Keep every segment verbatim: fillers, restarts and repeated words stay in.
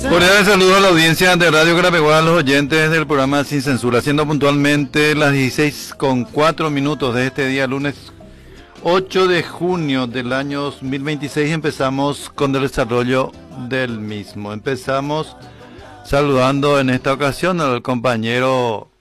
Cordial saludo a la audiencia de Radio Carapeguá, a los oyentes del programa Sin Censura, siendo puntualmente las dieciséis con cuatro minutos de este día, lunes ocho de junio del año dos mil veintiséis. Empezamos con el desarrollo del mismo. Empezamos saludando en esta ocasión al compañero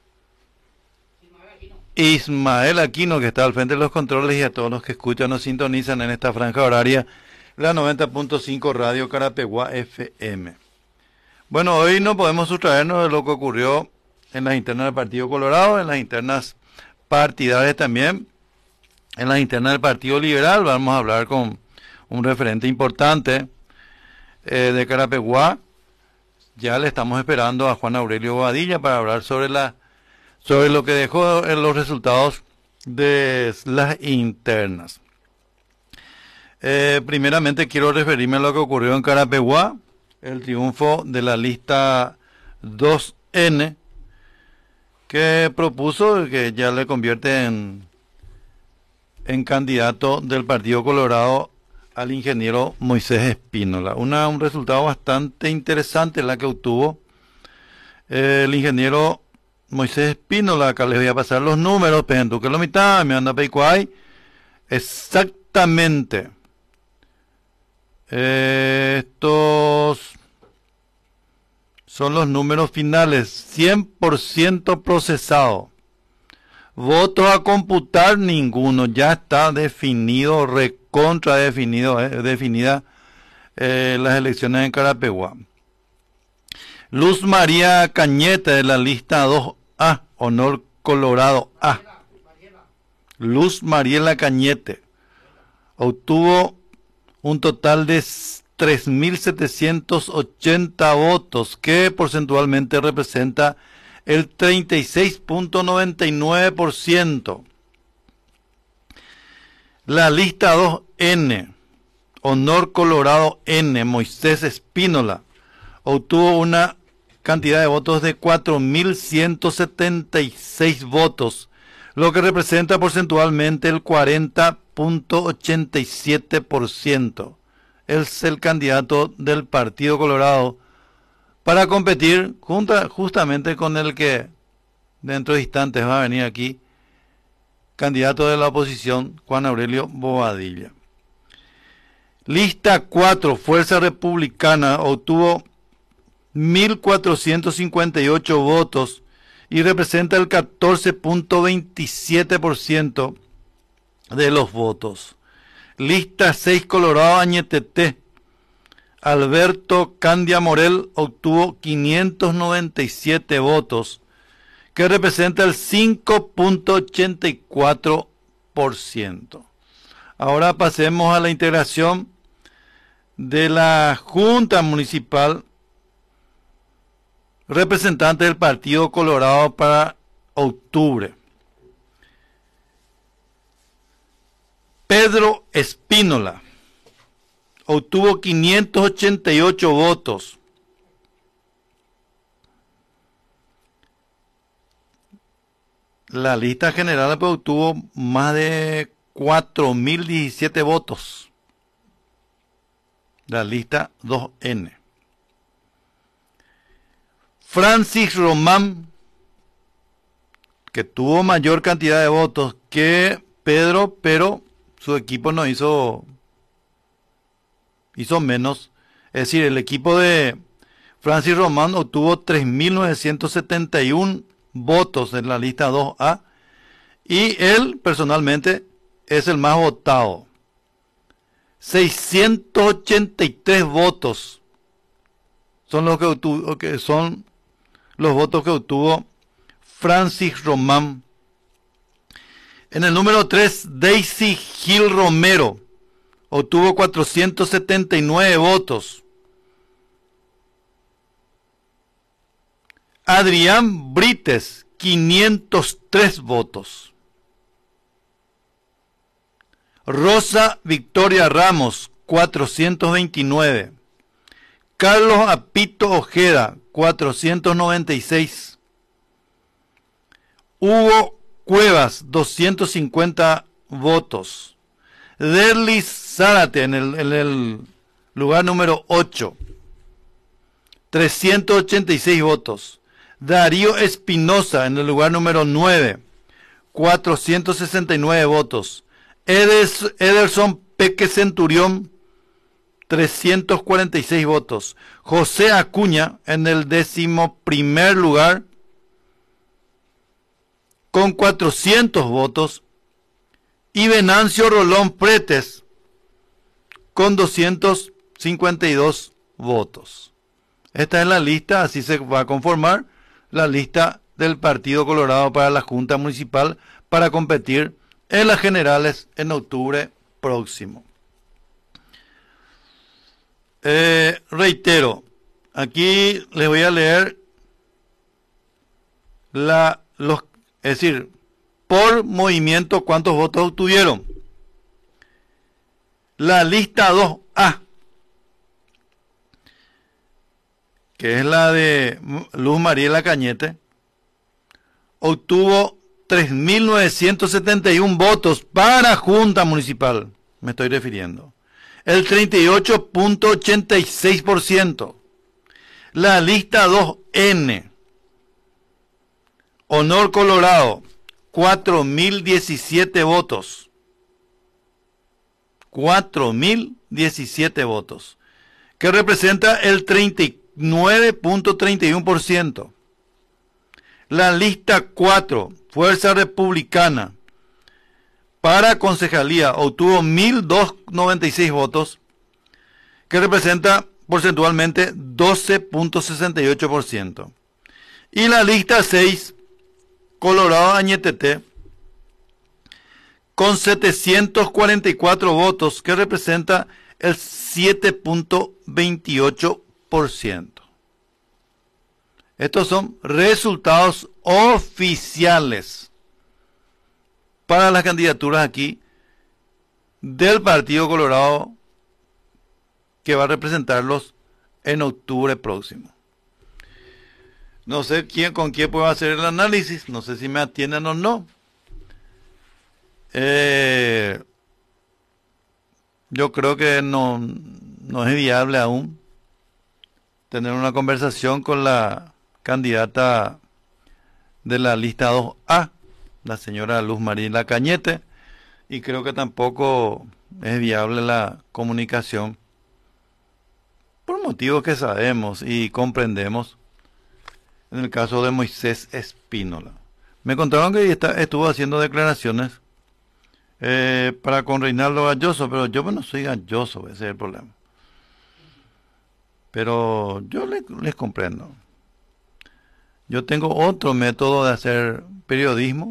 Ismael Aquino, que está al frente de los controles, y a todos los que escuchan o sintonizan en esta franja horaria, la noventa punto cinco Radio Carapeguá F M. Bueno, hoy no podemos sustraernos de lo que ocurrió en las internas del Partido Colorado, en las internas partidarias también, en las internas del Partido Liberal. Vamos a hablar con un referente importante eh, de Carapeguá. Ya le estamos esperando a Juan Aurelio Bobadilla para hablar sobre la sobre lo que dejó en los resultados de las internas. Eh, primeramente quiero referirme a lo que ocurrió en Carapeguá, el triunfo de la lista dos N, que propuso que ya le convierte en, en candidato del Partido Colorado al ingeniero Moisés Espínola. Una, un resultado bastante interesante la que obtuvo eh, el ingeniero Moisés Espínola. Acá les voy a pasar los números, pero que lo mitad, me anda peicuay. Exactamente. Eh, estos son los números finales, cien por ciento procesado. Votos a computar, ninguno. Ya está definido, recontra definido, eh, definida eh, las elecciones en Carapeguá. Luz María Cañete, de la lista dos A, Honor Colorado A. Luz Mariela Cañete obtuvo un total de tres mil setecientos ochenta votos, que porcentualmente representa el treinta y seis punto noventa y nueve por ciento. La lista dos N, Honor Colorado N, Moisés Espínola, obtuvo una cantidad de votos de cuatro mil ciento setenta y seis votos, lo que representa porcentualmente el cuarenta punto ochenta y siete por ciento. Es el candidato del Partido Colorado para competir junta, justamente con el que dentro de instantes va a venir aquí, candidato de la oposición, Juan Aurelio Bobadilla. Lista cuatro, Fuerza Republicana, obtuvo mil cuatrocientos cincuenta y ocho votos y representa el catorce punto veintisiete por ciento de los votos. Lista seis, Colorado Añeteté, Alberto Candia Morel obtuvo quinientos noventa y siete votos, que representa el cinco punto ochenta y cuatro por ciento. Ahora pasemos a la integración de la Junta Municipal, representante del Partido Colorado para octubre. Pedro Espínola obtuvo quinientos ochenta y ocho votos. La lista general pues, obtuvo más de cuatro mil diecisiete votos. La lista dos N. Francis Román, que tuvo mayor cantidad de votos que Pedro, pero su equipo no hizo, hizo menos. Es decir, el equipo de Francis Román obtuvo tres mil novecientos setenta y uno votos en la lista dos A, y él personalmente es el más votado. seiscientos ochenta y tres votos son los que obtuvo, que son los votos que obtuvo Francis Román. En el número tres, Daisy Gil Romero obtuvo cuatrocientos setenta y nueve votos. Adrián Brites, quinientos tres votos. Rosa Victoria Ramos, cuatrocientos veintinueve. Carlos Apito Ojeda, cuatrocientos noventa y seis. Hugo Cuevas, doscientos cincuenta votos. Derlis Zárate en el, en el lugar número ocho. trescientos ochenta y seis votos. Darío Espinosa en el lugar número nueve, cuatrocientos sesenta y nueve votos. Eders, Ederson Peque Centurión, trescientos cuarenta y seis votos. José Acuña en el décimo primer lugar, con cuatrocientos votos. Y Venancio Rolón Pretes, con doscientos cincuenta y dos votos. Esta es la lista, así se va a conformar la lista del Partido Colorado para la Junta Municipal para competir en las generales en octubre próximo. Eh, reitero, aquí les voy a leer la, los, es decir, por movimiento cuántos votos obtuvieron. La lista dos A, que es la de Luz Mariela Cañete, obtuvo tres mil novecientos setenta y uno votos para Junta Municipal, me estoy refiriendo. El treinta y ocho punto ochenta y seis por ciento. La lista dos N, Honor Colorado, cuatro mil diecisiete votos. cuatro mil diecisiete votos, que representa el treinta y nueve punto treinta y uno por ciento. La lista cuatro, Fuerza Republicana, para concejalía obtuvo mil doscientos noventa y seis votos, que representa porcentualmente doce punto sesenta y ocho por ciento. Y la lista seis, Colorado Añetete, con setecientos cuarenta y cuatro votos, que representa el siete punto veintiocho por ciento. Estos son resultados oficiales para las candidaturas aquí del Partido Colorado, que va a representarlos en octubre próximo. No sé quién con quién puedo hacer el análisis, no sé si me atienden o no. Eh, yo creo que no, no es viable aún tener una conversación con la candidata de la lista dos A, la señora Luz Mariela Cañete, y creo que tampoco es viable la comunicación por motivos que sabemos y comprendemos. En el caso de Moisés Espínola, me contaron que está, estuvo haciendo declaraciones eh, para con Reinaldo Galloso, pero yo no soy Galloso, ese es el problema. Pero yo les, les comprendo. Yo tengo otro método de hacer periodismo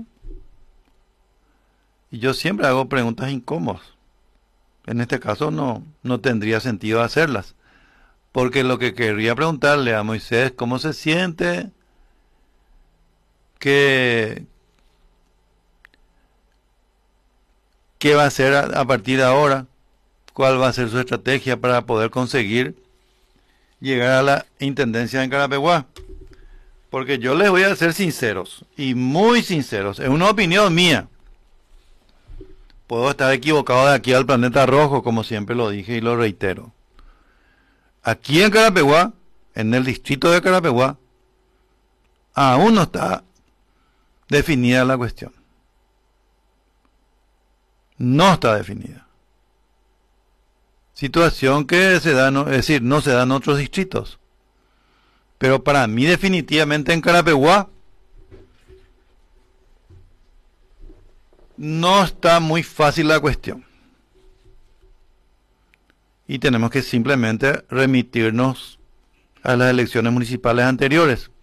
y yo siempre hago preguntas incómodas. En este caso no, no tendría sentido hacerlas, porque lo que querría preguntarle a Moisés, ¿cómo se siente? ¿Qué, qué va a hacer a, a partir de ahora? ¿Cuál va a ser su estrategia para poder conseguir llegar a la intendencia en Carapeguá? Porque yo les voy a ser sinceros, y muy sinceros, es una opinión mía. Puedo estar equivocado de aquí al planeta rojo, como siempre lo dije y lo reitero. Aquí en Carapeguá, en el distrito de Carapeguá, aún no está definida la cuestión. No está definida. Situación que se da, no, es decir, no se da en otros distritos. Pero para mí definitivamente en Carapeguá no está muy fácil la cuestión. Y tenemos que simplemente remitirnos a las elecciones municipales anteriores.